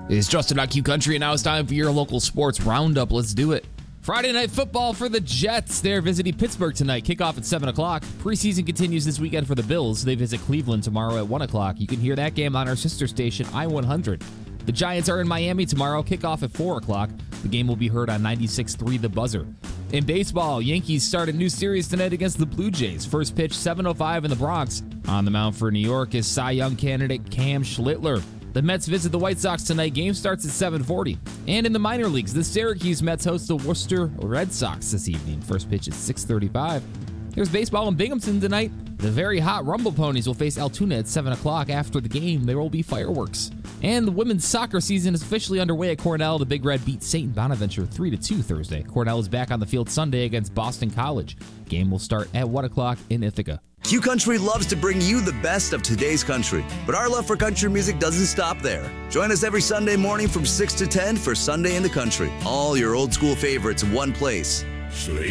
It's Justin on Q Country, and now it's time for your local sports roundup. Let's do it. Friday night football for the Jets. They're visiting Pittsburgh tonight. Kickoff at 7 o'clock. Preseason continues this weekend for the Bills. They visit Cleveland tomorrow at 1 o'clock. You can hear that game on our sister station, I-100. The Giants are in Miami tomorrow. Kickoff at 4 o'clock. The game will be heard on 96.3 The Buzzer. In baseball, Yankees start a new series tonight against the Blue Jays. First pitch, 7:05 in the Bronx. On the mound for New York is Cy Young candidate Cam Schlittler. The Mets visit the White Sox tonight. Game starts at 7:40. And in the minor leagues, the Syracuse Mets host the Worcester Red Sox this evening. First pitch is 6:35. There's baseball in Binghamton tonight. The very hot Rumble Ponies will face Altoona at 7 o'clock. After the game, there will be fireworks. And the women's soccer season is officially underway at Cornell. The Big Red beat St. Bonaventure 3-2 Thursday. Cornell is back on the field Sunday against Boston College. Game will start at 1 o'clock in Ithaca. Q Country loves to bring you the best of today's country, but our love for country music doesn't stop there. Join us every Sunday morning from 6 to 10 for Sunday in the Country. All your old school favorites in one place.